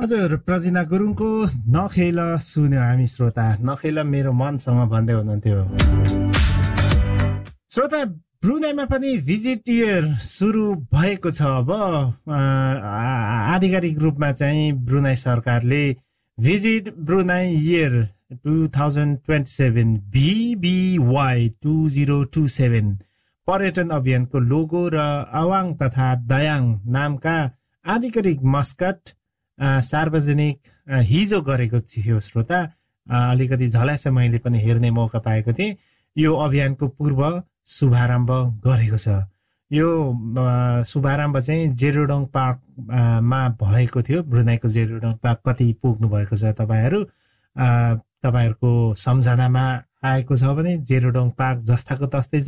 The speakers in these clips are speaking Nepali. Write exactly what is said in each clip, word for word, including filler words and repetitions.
हजुर प्रजिना गुरुङको नखेल सुन्यो हामी श्रोता नखेल मेरो मनसँग भन्दै हुनुहुन्थ्यो। श्रोता ब्रुनाईमा पनि भिजिट इयर सुरु भएको छ। अब आधिकारिक रूपमा चाहिँ ब्रुनाई सरकारले visit Brunei year two thousand twenty seven भिबिवाई to zero two seven पर्यटन अभियानको लोगो र अवाङ तथा दयाङ नामका आधिकारिक मस्कट सार्वजनिक हिजो गरेको थियो। श्रोता अलिकति झल्यास मैले पनि हेर्ने मौका पाएको थिएँ। यो अभियानको पूर्व शुभारम्भ गरेको छ। यो शुभारम्भ चाहिँ जेरोडोङ पार्कमा भएको थियो। ब्रुनाईको जेरोडोङ पार्क कति पुग्नु भएको छ तपाईँहरू तपाईँहरूको सम्झनामा आएको छ भने जेरोडोङ पार्क जस्ताको तस्तै छ।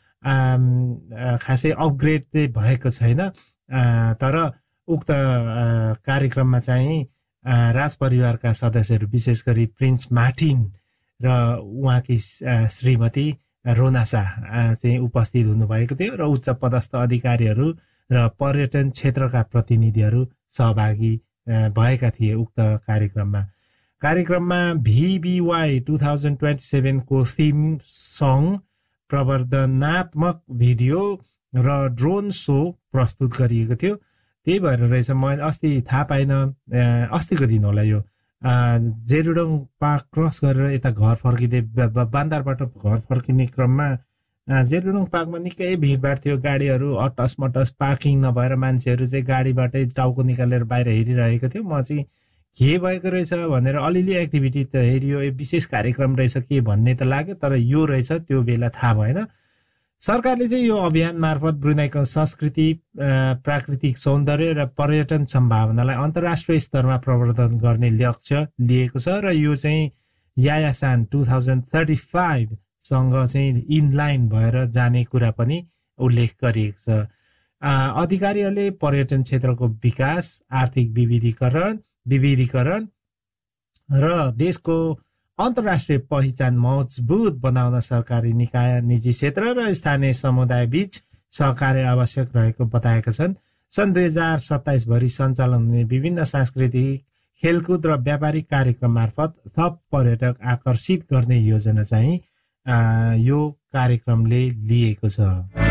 खासै अपग्रेड चाहिँ भएको छैन। तर उक्त कार्यक्रममा चाहिँ राजपरिवारका सदस्यहरू विशेष गरी प्रिन्स मार्टिन र उहाँकी श्रीमती रोनासा चाहिँ उपस्थित हुनुभएको थियो र उच्च पदस्थ अधिकारीहरू र पर्यटन क्षेत्रका प्रतिनिधिहरू सहभागी भएका थिए उक्त कार्यक्रममा। कार्यक्रममा भिबिवाई two thousand twenty सेभेनको theme song, प्रवर्धनात्मक video र ड्रोन सो प्रस्तुत गरिएको थियो। त्यही भएर रहेछ म अस्ति थाहा पाइनँ, अस्तिको दिन होला यो जेरुडोङ पार्क क्रस गरेर यता घर फर्किँदै बान्दारबाट घर फर्किने क्रममा जेरुडोङ पार्कमा निकै भिडभाड थियो। गाडीहरू अटस मटस पार्किङ नभएर मान्छेहरू चाहिँ गाडीबाटै टाउको निकालेर बाहिर हेरिरहेको थियो। म चाहिँ के भएको रहेछ भनेर अलिअलि एक्टिभिटी त हेरियो, विशेष कार्यक्रम रहेछ के भन्ने त लाग्यो, तर यो रहेछ त्यो बेला थाहा भएन। सरकारले चाहिँ यो अभियान मार्फत ब्रुनाईको संस्कृति, प्राकृतिक सौन्दर्य र पर्यटन सम्भावनालाई अन्तर्राष्ट्रिय स्तरमा प्रवर्धन गर्ने लक्ष्य लिएको छ र यो चाहिँ यायासान टु थाउजन्ड थर्टी फाइभ सँग चाहिँ इनलाइन भएर जाने कुरा पनि उल्लेख गरिएको छ। अधिकारीहरूले पर्यटन क्षेत्रको विकास, आर्थिक विविधीकरण विविधीकरण र देशको अन्तर्राष्ट्रिय पहिचान मजबुत बनाउन सरकारी निकाय, निजी क्षेत्र र स्थानीय समुदाय बीच सहकार्य आवश्यक रहेको बताएका छन्। सन् दुई हजार सत्ताइस भरि सञ्चालन हुने विभिन्न सांस्कृतिक, खेलकुद र व्यापारिक कार्यक्रम मार्फत थप पर्यटक आकर्षित गर्ने योजना चाहिँ यो कार्यक्रमले लिएको छ।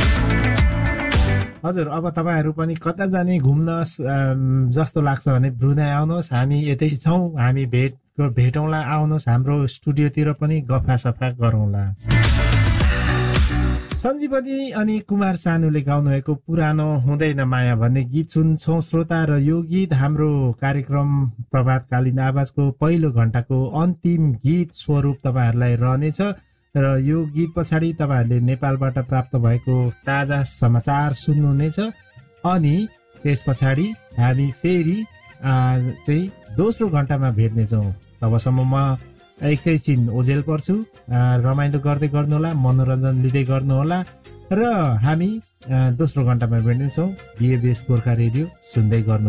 हजुर अब तपाईँहरू पनि कता जाने घुम्न जस्तो लाग्छ भने ब्रुनाई आउनुहोस्, हामी यतै छौँ, हामी भेट भेटौँला, आउनुहोस् हाम्रो स्टुडियोतिर पनि गफा सफा गरौँला। सञ्जीवनी अनि कुमार सानुले गाउनुभएको पुरानो हुँदैन माया भन्ने गीत सुन्छौँ श्रोता, र यो गीत हाम्रो कार्यक्रम प्रभातकालीन आवाजको पहिलो घण्टाको अन्तिम गीत स्वरूप तपाईँहरूलाई रहनेछ। र यो गीत पछाडि तपाईँहरूले नेपालबाट प्राप्त भएको ताजा समाचार सुन्नुहुनेछ। अनि त्यस पछाडि हामी फेरि चाहिँ दोस्रो घण्टामा भेट्नेछौँ। तबसम्म म एकैछिन ओझेल पर्छु, रमाइलो गर्दै गर्नुहोला, मनोरञ्जन लिँदै गर्नुहोला र हामी दोस्रो घण्टामा भेट्नेछौँ। बिएबीएस गोर्खा रेडियो सुन्दै गर्नु।